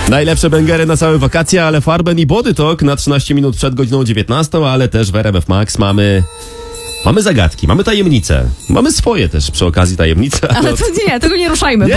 Najlepsze bęgery na całe wakacje, ale Farben i Body Talk na 13 minut przed godziną 19, ale też w RMF Max mamy zagadki, mamy tajemnice. Mamy swoje też przy okazji tajemnice. Ale to nie, tego nie ruszajmy.